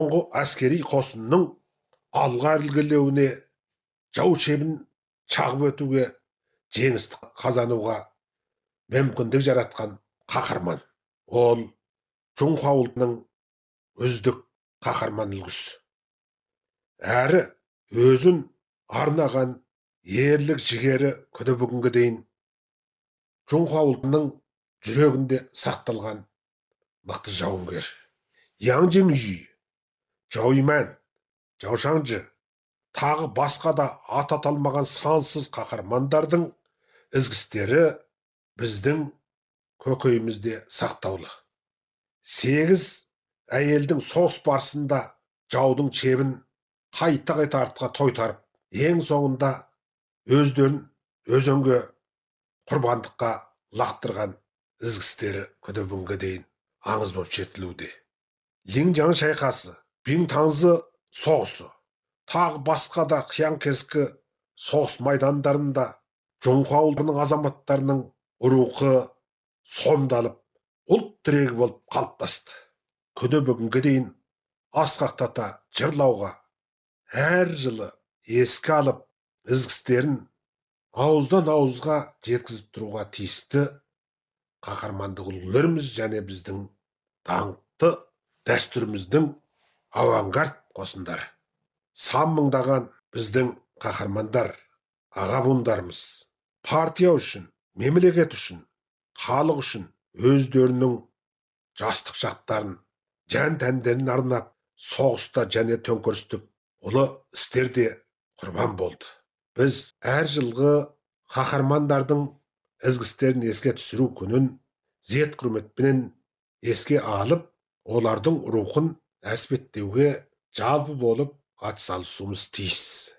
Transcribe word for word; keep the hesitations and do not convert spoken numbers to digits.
соңғы әскери қосынның алға ілгерілеуіне, жау шебін шағып өтуге, жеңісті қазануға мүмкіндік жаратқан қаһарман. Ол Чунха ұлтының үздік қаһарман үлгісі. Әрі өзін арнаған ерлік жігері күні бүгінге дейін Чунха ұлтының жүрегінде сақталған мықты жауынгер. Яң Жеңжи, Жау Иман, Жау Шаңжы, тағы басқа да ат аталмаған сансыз қаһармандардың ізгістері біздің көкейімізде сақтаулы. Сегіз әйелдің соғыс барысында жаудың шебін қайта-қайта артқа тойтарып, ең соңында өздерін өзенге құрбандыққа лақтырған ізгістері күні бүгінге дейін аңыз болып жетілуде. Линжан шайқасы, Бинтаңзы соғысы, тағы басқа да қиян-кескі соғыс майдандарында Чунха ұлтының азаматтарының рухы сомдалып, ұлт тірегі болып қалыптасты. Күні бүгінге дейін асқақтата жырлауға, әр жылы еске алып, ізгістерін ауыздан ауызға жеткізіп тұруға тиісті қаһармандық үлгілеріміз және біздің даңқты дәстүріміздің авангард қосындары. Сан мыңдаған біздің қаһармандар, аға буындарымыз партия үшін, мемлекет үшін, халық үшін өздерінің жастық шақтарын, жан тәндерін арнап, соғыста және төңкерістік ұлы істерде құрбан болды. Біз әр жылғы қаһармандардың ізгістерін еске түсіру күнін зет құрметпенен еске алып, олардың рухын әспеттеуге жалпы болып атсалысуымыз тиіс.